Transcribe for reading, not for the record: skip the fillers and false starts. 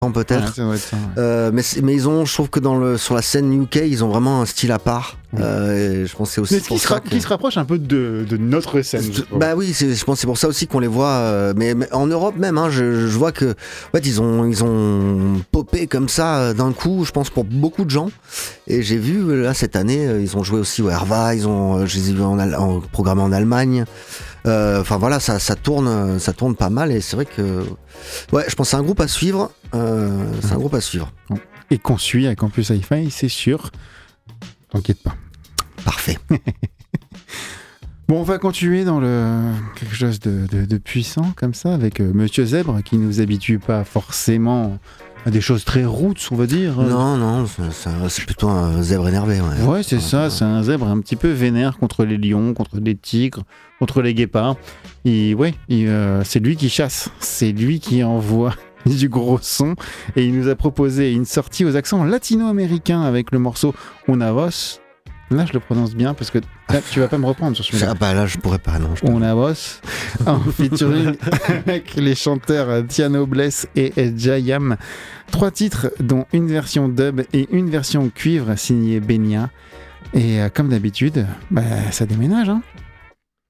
peut-être. Ouais, ça doit être ça, ouais. Mais je trouve que sur la scène UK, ils ont vraiment un style à part. Et je pense que c'est aussi Mais qui se rapproche un peu de notre scène. Bah oui, je pense que c'est pour ça aussi qu'on les voit. Mais en Europe même, hein, je vois que en fait, ils ont popé comme ça d'un coup, je pense pour beaucoup de gens. Et j'ai vu là cette année, ils ont joué aussi au Herva, je les ai vus en programmé en Allemagne. Enfin voilà, ça tourne pas mal et c'est vrai que ouais, je pense que c'est un groupe à suivre. C'est un groupe à suivre. Et qu'on suit à Campus Hi-Fi, c'est sûr. T'inquiète pas. Parfait. Bon, on va continuer dans quelque chose de puissant comme ça avec Monsieur Zèbre qui nous habitue pas forcément à des choses très roots, on va dire. Non, c'est plutôt un zèbre énervé. Ouais, c'est ça, c'est un zèbre un petit peu vénère contre les lions, contre les tigres, contre les guépards. C'est lui qui chasse, c'est lui qui envoie du gros son et il nous a proposé une sortie aux accents latino-américains avec le morceau Una Voz. Là, je le prononce bien parce que là, tu vas pas me reprendre sur celui-là. Ah bah là, je pourrais pas, non. Una Voz, en featuring avec les chanteurs Tiano Bless et Jayam. 3 titres, dont une version dub et une version cuivre signée Benia. Et comme d'habitude, ça déménage, hein.